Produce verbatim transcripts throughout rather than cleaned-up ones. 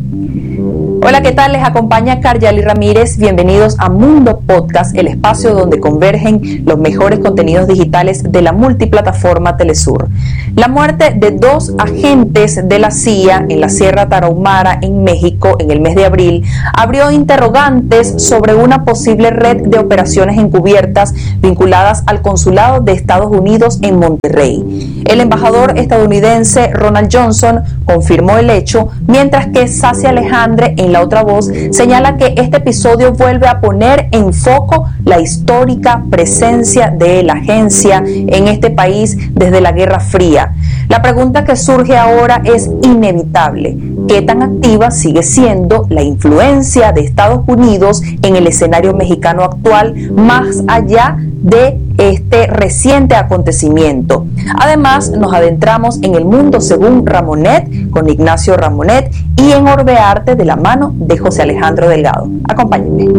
Hola, ¿qué tal? Les acompaña Karyali Ramírez. Bienvenidos a Mundo Podcast, el espacio donde convergen los mejores contenidos digitales de la multiplataforma Telesur. La muerte de dos agentes de la C I A en la Sierra Tarahumara, en México, en el mes de abril, abrió interrogantes sobre una posible red de operaciones encubiertas vinculadas al Consulado de Estados Unidos en Monterrey. El embajador estadounidense Ronald Johnson confirmó el hecho, mientras que Sassi Alejandre, en La Otra Voz, señala que este episodio vuelve a poner en foco la histórica presencia de la agencia en este país desde la Guerra Fría. La pregunta que surge ahora es inevitable: ¿qué tan activa sigue siendo la influencia de Estados Unidos en el escenario mexicano actual, más allá de este reciente acontecimiento? Además, nos adentramos en el mundo según Ramonet con Ignacio Ramonet y en Orbearte de la mano de José Alejandro Delgado. Acompáñenme.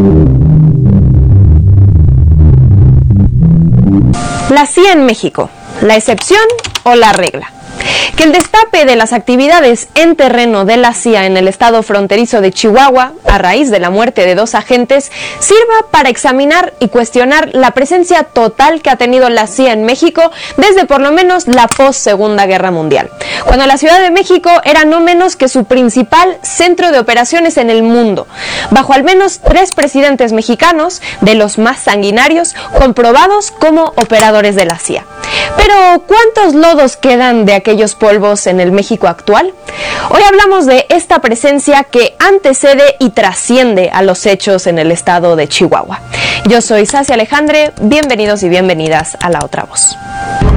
La C I A en México, ¿la excepción o la regla? Que el destape de las actividades en terreno de la C I A en el estado fronterizo de Chihuahua, a raíz de la muerte de dos agentes, sirva para examinar y cuestionar la presencia total que ha tenido la C I A en México desde por lo menos la post-Segunda Guerra Mundial, cuando la Ciudad de México era no menos que su principal centro de operaciones en el mundo, bajo al menos tres presidentes mexicanos, de los más sanguinarios, comprobados como operadores de la C I A. Pero, ¿cuántos lodos quedan de aquellos polvos en el México actual? Hoy hablamos de esta presencia que antecede y trasciende a los hechos en el estado de Chihuahua. Yo soy Sassi Alejandre, bienvenidos y bienvenidas a La Otra Voz.